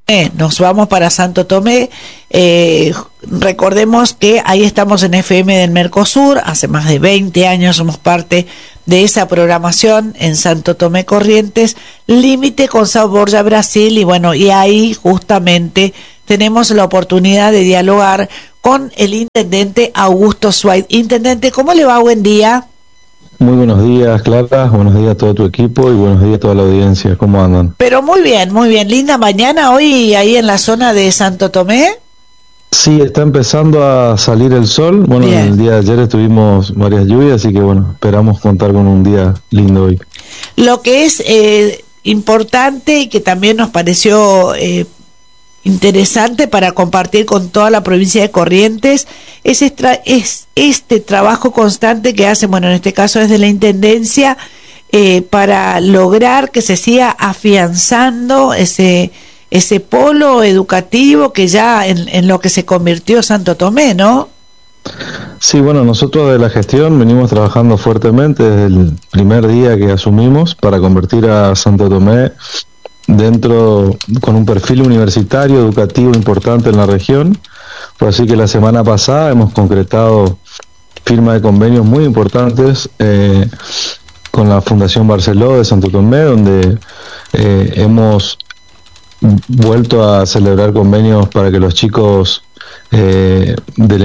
nos vamos para Santo Tomé. Recordemos que ahí estamos en FM del Mercosur, hace más de 20 años somos parte de esa programación en Santo Tomé Corrientes, límite con São Borja, Brasil, y bueno, y ahí justamente tenemos la oportunidad de dialogar con el intendente Augusto Zweig. Intendente, ¿cómo le va? Buen día. Muy buenos días, Clara, buenos días a todo tu equipo y buenos días a toda la audiencia. ¿Cómo andan? Pero muy bien, linda mañana hoy ahí en la zona de Santo Tomé. Sí, está empezando a salir el sol. Bueno, Bien. el día de ayer estuvimos varias lluvias, así que bueno, esperamos contar con un día lindo hoy. Lo que es importante y que también nos pareció interesante para compartir con toda la provincia de Corrientes es este trabajo constante que hacen, bueno, en este caso desde la Intendencia, para lograr que se siga afianzando ese polo educativo que ya en lo que se convirtió Santo Tomé, ¿no? Sí, bueno, nosotros de la gestión venimos trabajando fuertemente desde el primer día que asumimos para convertir a Santo Tomé con un perfil universitario, educativo importante en la región. Por así que la semana pasada hemos concretado firma de convenios muy importantes con la Fundación Barceló de Santo Tomé, donde hemos vuelto a celebrar convenios para que los chicos que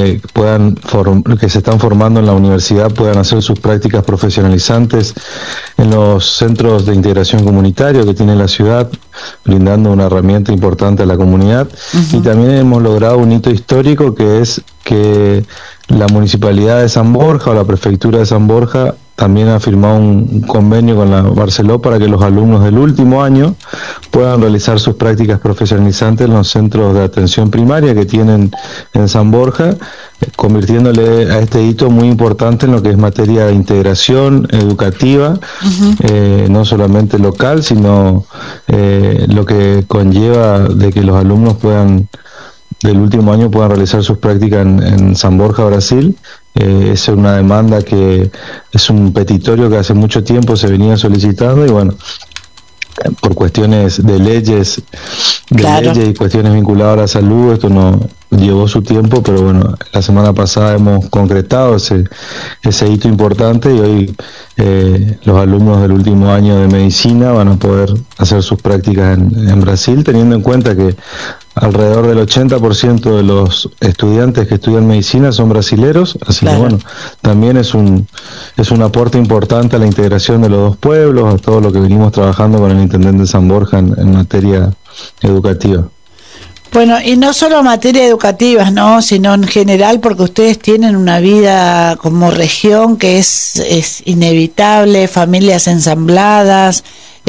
se están formando en la universidad puedan hacer sus prácticas profesionalizantes en los centros de integración comunitaria que tiene la ciudad, brindando una herramienta importante a la comunidad. Uh-huh. Y también hemos logrado un hito histórico, que es que la Municipalidad de San Borja o la Prefectura de San Borja también ha firmado un convenio con la Barceló para que los alumnos del último año puedan realizar sus prácticas profesionalizantes en los centros de atención primaria que tienen en San Borja, convirtiéndole a este hito muy importante en lo que es materia de integración educativa, uh-huh. No solamente local, sino lo que conlleva de que los alumnos del último año puedan realizar sus prácticas en San Borja, Brasil. Es una demanda que es un petitorio que hace mucho tiempo se venía solicitando y bueno, por cuestiones de leyes y cuestiones vinculadas a la salud, esto no llevó su tiempo, pero bueno, la semana pasada hemos concretado ese hito importante y hoy los alumnos del último año de medicina van a poder hacer sus prácticas en Brasil, teniendo en cuenta que alrededor del 80% de los estudiantes que estudian medicina son brasileros, así que bueno, también es un aporte importante a la integración de los dos pueblos, a todo lo que venimos trabajando con el intendente San Borja en materia educativa. Bueno, y no solo materia educativa, ¿no?, sino en general, porque ustedes tienen una vida como región que es inevitable, familias ensambladas,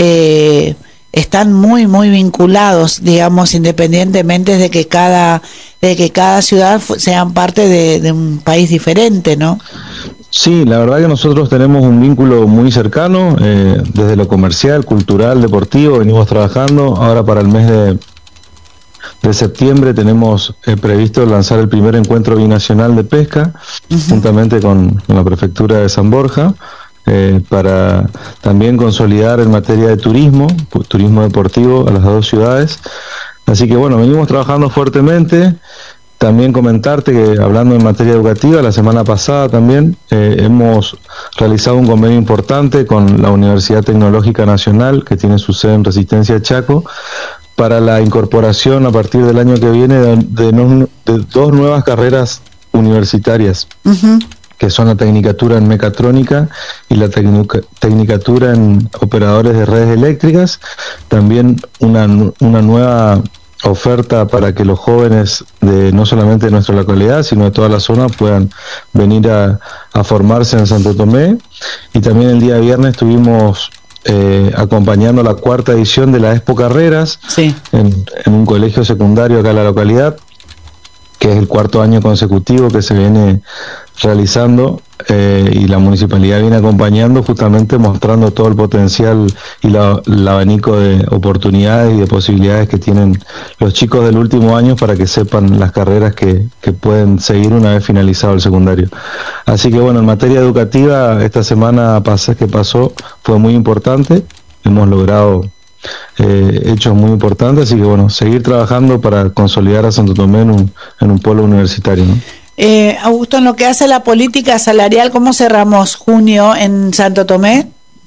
están muy vinculados, digamos, independientemente de que cada ciudad sean parte de un país diferente, ¿no? Sí, la verdad que nosotros tenemos un vínculo muy cercano, desde lo comercial, cultural, deportivo, venimos trabajando. Ahora para el mes de septiembre tenemos previsto lanzar el primer encuentro binacional de pesca, uh-huh. juntamente con la Prefectura de San Borja, para también consolidar en materia de turismo deportivo a las dos ciudades. Así que bueno, venimos trabajando fuertemente. También comentarte que, hablando en materia educativa, la semana pasada también hemos realizado un convenio importante con la Universidad Tecnológica Nacional, que tiene su sede en Resistencia Chaco, para la incorporación a partir del año que viene de dos nuevas carreras universitarias, uh-huh. que son la Tecnicatura en Mecatrónica y la Tecnicatura en Operadores de Redes Eléctricas. También una nueva oferta para que los jóvenes no solamente de nuestra localidad, sino de toda la zona, puedan venir a formarse en Santo Tomé. Y también el día viernes estuvimos acompañando la 4ª edición de la Expo Carreras, sí. en un colegio secundario acá en la localidad, que es el 4º año consecutivo que se viene realizando, y la municipalidad viene acompañando, justamente mostrando todo el potencial y el abanico de oportunidades y de posibilidades que tienen los chicos del último año para que sepan las carreras que pueden seguir una vez finalizado el secundario. Así que bueno, en materia educativa, esta semana que pasó fue muy importante. Hemos logrado hechos muy importantes, así que bueno, seguir trabajando para consolidar a Santo Tomé en un polo universitario, ¿no? Augusto, en lo que hace la política salarial, ¿cómo cerramos junio en Santo Tomé?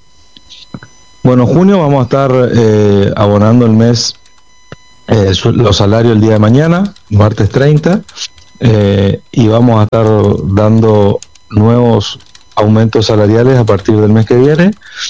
Bueno, junio vamos a estar abonando el mes, los salarios el día de mañana, martes 30, y vamos a estar dando nuevos aumentos salariales a partir del mes que viene.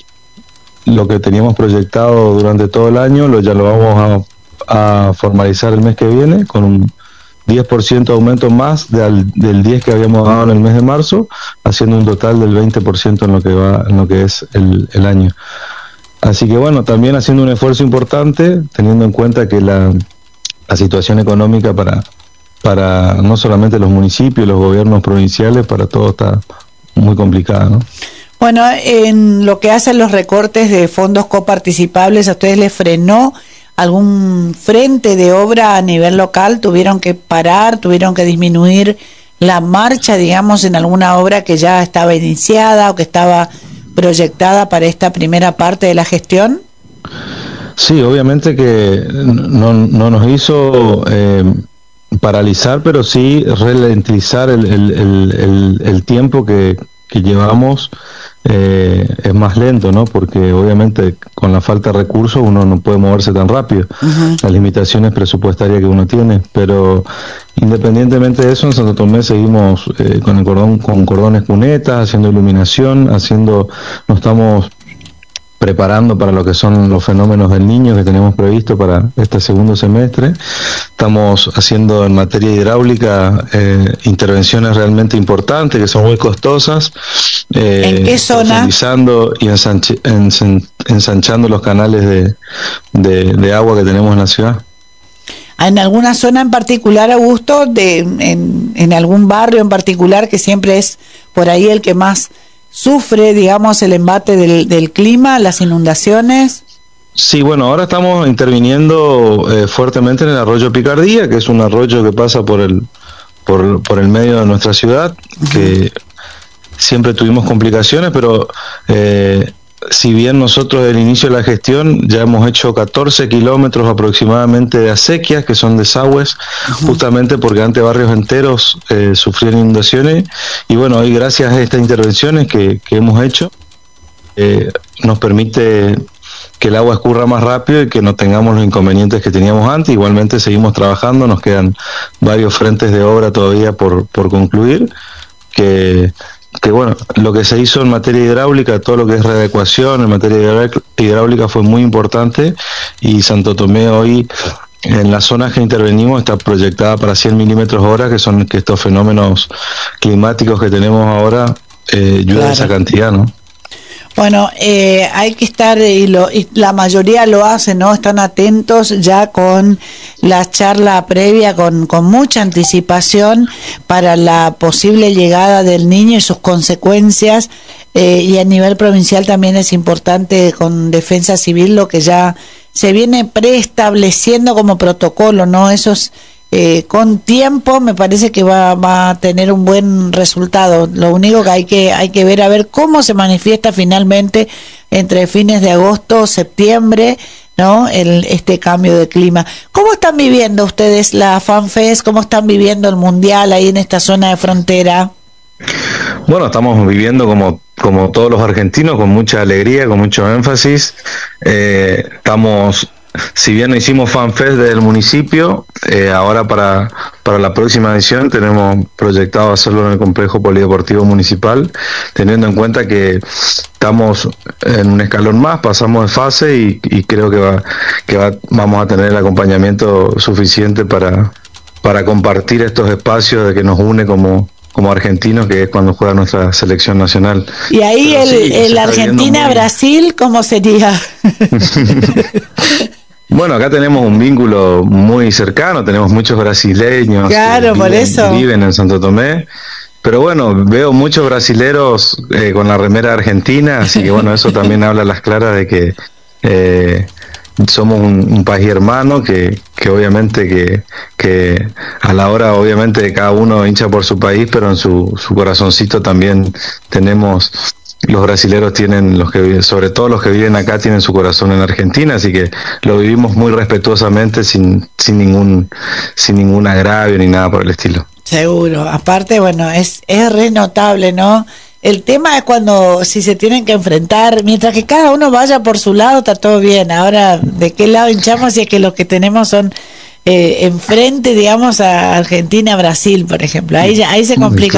Lo que teníamos proyectado durante todo el año ya lo vamos a formalizar el mes que viene con un 10% de aumento más del 10% que habíamos dado en el mes de marzo, haciendo un total del 20% en lo que es el año. Así que bueno, también haciendo un esfuerzo importante, teniendo en cuenta que la situación económica para no solamente los municipios, los gobiernos provinciales, para todo está muy complicada, ¿no? Bueno, en lo que hacen los recortes de fondos coparticipables, ¿a ustedes les frenó algún frente de obra a nivel local? ¿Tuvieron que parar, tuvieron que disminuir la marcha, digamos, en alguna obra que ya estaba iniciada o que estaba proyectada para esta primera parte de la gestión? Sí, obviamente que no nos hizo paralizar, pero sí ralentizar el tiempo que llevamos. Es más lento, ¿no? Porque obviamente con la falta de recursos uno no puede moverse tan rápido, las limitaciones presupuestarias que uno tiene, pero independientemente de eso, en Santo Tomé seguimos con cordones cunetas, haciendo iluminación, nos estamos preparando para lo que son los fenómenos del Niño que tenemos previsto para este segundo semestre. Estamos haciendo en materia hidráulica intervenciones realmente importantes que son muy costosas. ¿En qué zona? Profundizando y ensanchando los canales de agua que tenemos en la ciudad. ¿En alguna zona en particular, Augusto, en algún barrio en particular que siempre es por ahí el que más sufre, digamos, el embate del clima, las inundaciones? Sí, bueno, ahora estamos interviniendo fuertemente en el arroyo Picardía, que es un arroyo que pasa por el medio de nuestra ciudad, que siempre tuvimos complicaciones, pero si bien nosotros del inicio de la gestión ya hemos hecho 14 kilómetros aproximadamente de acequias, que son desagües, justamente porque antes barrios enteros sufrían inundaciones, y bueno, hoy gracias a estas intervenciones que hemos hecho, nos permite que el agua escurra más rápido y que no tengamos los inconvenientes que teníamos antes. Igualmente seguimos trabajando, nos quedan varios frentes de obra todavía por concluir, que bueno, lo que se hizo en materia hidráulica, todo lo que es readecuación en materia hidráulica fue muy importante, y Santo Tomé hoy, en las zonas que intervenimos, está proyectada para 100 milímetros hora, que estos fenómenos climáticos que tenemos ahora ayudan a esa cantidad, ¿no? Bueno, hay que estar, y la mayoría lo hace, ¿no? Están atentos ya con la charla previa, con mucha anticipación para la posible llegada del Niño y sus consecuencias, y a nivel provincial también es importante con Defensa Civil lo que ya se viene preestableciendo como protocolo, ¿no? Esos con tiempo me parece que va a tener un buen resultado. Lo único que hay que ver a ver cómo se manifiesta finalmente entre fines de agosto, septiembre, ¿no? Este cambio de clima. ¿Cómo están viviendo ustedes la FanFest? ¿Cómo están viviendo el Mundial ahí en esta zona de frontera? Bueno, estamos viviendo como todos los argentinos, con mucha alegría, con mucho énfasis. Si bien no hicimos FanFest del municipio, ahora para la próxima edición tenemos proyectado hacerlo en el complejo polideportivo municipal, teniendo en cuenta que estamos en un escalón más, pasamos de fase y creo que vamos a tener el acompañamiento suficiente para compartir estos espacios de que nos une como argentinos, que es cuando juega nuestra selección nacional. Y ahí el Argentina-Brasil, ¿cómo sería? Bueno, acá tenemos un vínculo muy cercano, tenemos muchos brasileños que viven en Santo Tomé, pero bueno, veo muchos brasileros con la remera argentina, así que bueno, eso también habla a las claras de que somos un país hermano, que obviamente que a la hora obviamente de cada uno hincha por su país, pero en su corazoncito también tenemos los brasileros tienen, sobre todo los que viven acá, tienen su corazón en Argentina, así que lo vivimos muy respetuosamente, sin ningún agravio ni nada por el estilo. Seguro. Aparte, bueno, es re notable, ¿no? El tema es cuando, si se tienen que enfrentar, mientras que cada uno vaya por su lado, está todo bien. Ahora, ¿de qué lado hinchamos? Si es que los que tenemos son enfrente, digamos, a Argentina, Brasil, por ejemplo. Ahí se complica.